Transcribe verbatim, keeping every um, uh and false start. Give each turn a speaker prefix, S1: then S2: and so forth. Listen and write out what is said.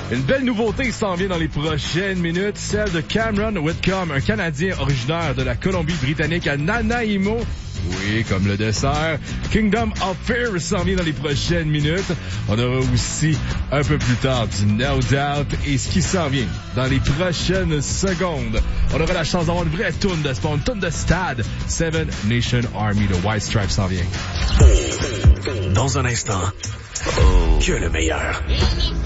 S1: Une belle nouveauté s'en vient dans les prochaines minutes, celle de Cameron Whitcomb, un Canadien originaire de la Colombie-Britannique à Nanaimo. Oui, comme le dessert. Kingdom of Fear s'en vient dans les prochaines minutes. On aura aussi un peu plus tard du No Doubt et ce qui s'en vient dans les prochaines secondes. On aura la chance d'avoir une vraie toune de spawn, une toune de stade. Seven Nation Army de White Stripes s'en vient.
S2: Dans un instant, oh, que le meilleur.